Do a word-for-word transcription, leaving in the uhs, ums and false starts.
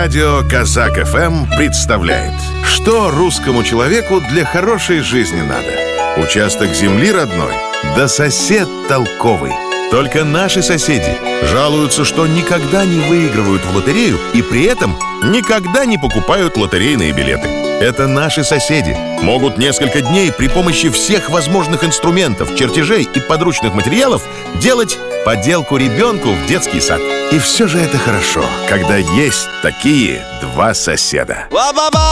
Радио Казак эф эм представляет, что русскому человеку для хорошей жизни надо. Участок земли родной, да сосед толковый. Только наши соседи жалуются, что никогда не выигрывают в лотерею и при этом никогда не покупают лотерейные билеты. Это наши соседи могут несколько дней при помощи всех возможных инструментов, чертежей и подручных материалов делать поделку ребенку в детский сад. И все же это хорошо, когда есть такие два соседа.